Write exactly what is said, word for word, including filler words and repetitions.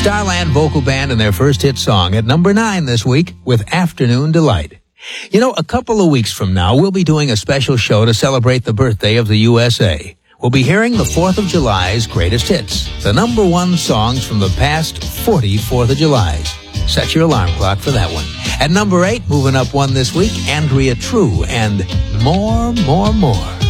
Starland Vocal Band and their first hit song at number nine this week with Afternoon Delight. You know, a couple of weeks from now, we'll be doing a special show to celebrate the birthday of the U S A. We'll be hearing the fourth of July's greatest hits, the number one songs from the past forty fourth of Julys. Set your alarm clock for that one. At number eight, moving up one this week, Andrea True and More, More, More.